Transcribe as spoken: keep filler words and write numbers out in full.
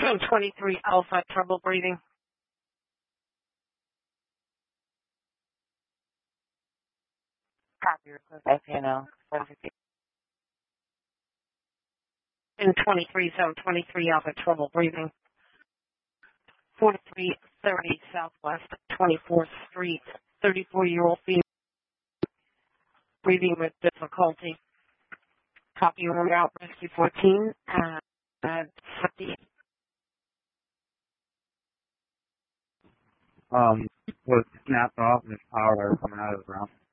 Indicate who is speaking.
Speaker 1: twenty-three Alpha, trouble breathing.
Speaker 2: Copy request F N O.
Speaker 1: And twenty-three Zone twenty-three Alpha, trouble breathing. forty-three thirty Southwest twenty-fourth Street, thirty-four-year-old female, breathing with difficulty. Copy on route rescue fourteen. Uh, uh,
Speaker 3: Um, was snapped off and his power coming out of the ground.